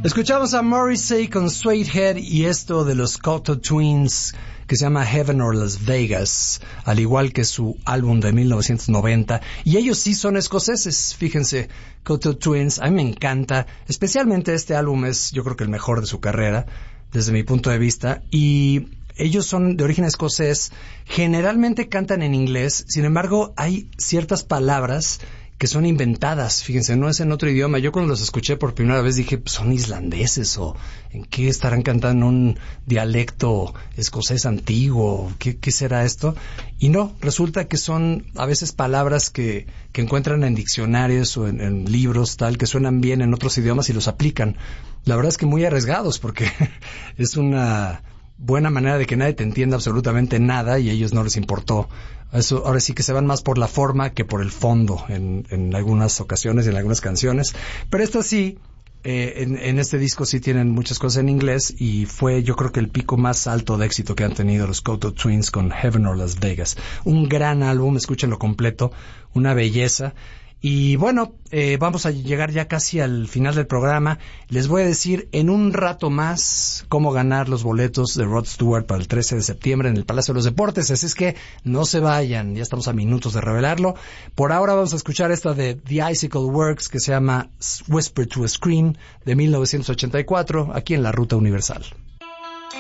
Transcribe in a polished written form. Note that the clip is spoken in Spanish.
Escuchamos a Morrissey con Suede Head y esto de los Cocteau Twins que se llama Heaven or Las Vegas, al igual que su álbum de 1990. Y ellos sí son escoceses, fíjense, Cocteau Twins. A mí me encanta, especialmente este álbum es yo creo que el mejor de su carrera, desde mi punto de vista. Y ellos son de origen escocés, generalmente cantan en inglés, sin embargo hay ciertas palabras que son inventadas, fíjense, no es en otro idioma. Yo cuando los escuché por primera vez dije, ¿son islandeses o en qué estarán cantando un dialecto escocés antiguo? ¿Qué será esto? Y no, resulta que son a veces palabras que encuentran en diccionarios o en libros, tal, que suenan bien en otros idiomas y los aplican. La verdad es que muy arriesgados porque es una buena manera de que nadie te entienda absolutamente nada y a ellos no les importó. Eso, ahora sí que se van más por la forma que por el fondo en algunas ocasiones y en algunas canciones. Pero esta sí, en este disco sí tienen muchas cosas en inglés y fue yo creo que el pico más alto de éxito que han tenido los Cocteau Twins con Heaven or Las Vegas. Un gran álbum, escúchenlo completo, una belleza. Y bueno, vamos a llegar ya casi al final del programa. Les voy a decir en un rato más cómo ganar los boletos de Rod Stewart para el 13 de septiembre en el Palacio de los Deportes. Así es que no se vayan, ya estamos a minutos de revelarlo. Por ahora vamos a escuchar esta de The Icicle Works que se llama Whisper to a Scream de 1984, aquí en la Ruta Universal.